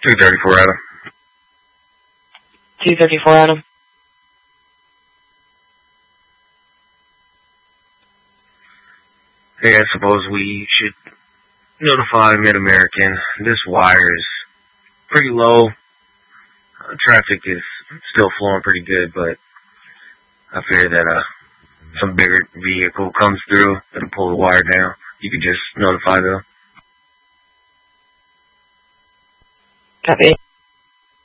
234 Adam. 234 Adam. Hey, I suppose we should notify Mid-American. This wire is pretty low. Traffic is still flowing pretty good, but I fear that some bigger vehicle comes through and pull the wire down. You could just notify them. Copy.